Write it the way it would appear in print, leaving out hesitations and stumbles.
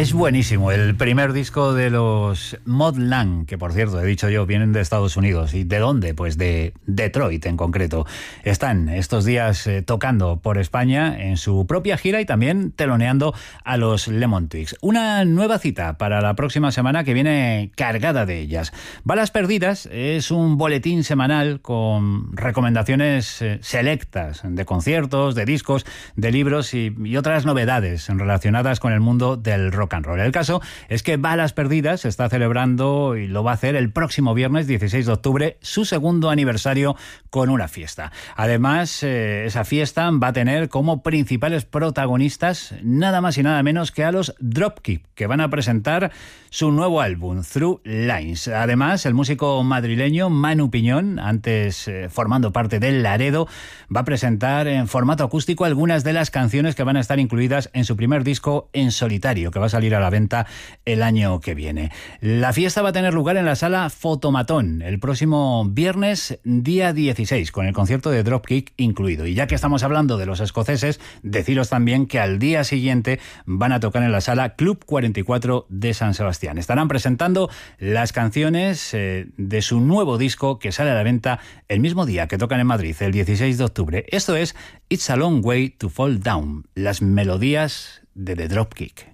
Es buenísimo el primer disco de los Mod Lang, que por cierto, he dicho yo, vienen de Estados Unidos. ¿Y de dónde? Pues de Detroit en concreto. Están estos días tocando por España en su propia gira y también teloneando a los Lemon Twigs. Una nueva cita para la próxima semana que viene cargada de ellas. Balas Perdidas es un boletín semanal con recomendaciones selectas de conciertos, de discos, de libros y otras novedades relacionadas con el mundo del rock and roll. El caso es que Balas Perdidas se está celebrando y lo va a hacer el próximo viernes 16 de octubre, su segundo aniversario con una fiesta. Además, esa fiesta va a tener como principales protagonistas nada más y nada menos que a los Dropkick, que van a presentar su nuevo álbum, Through Lines. Además, el músico madrileño Manu Piñón, antes formando parte del Laredo, va a presentar en formato acústico algunas de las canciones que van a estar incluidas en su primer disco en solitario, que va a salir a la venta el año que viene. La fiesta va a tener lugar en la sala Fotomatón el próximo viernes, día 16, con el concierto de Dropkick incluido. Y ya que estamos hablando de los escoceses, deciros también que al día siguiente van a tocar en la sala Club 44 de San Sebastián. Estarán presentando las canciones de su nuevo disco que sale a la venta el mismo día que tocan en Madrid, el 16 de octubre. Esto es It's a Long Way to Fall Down, las melodías de The Dropkick.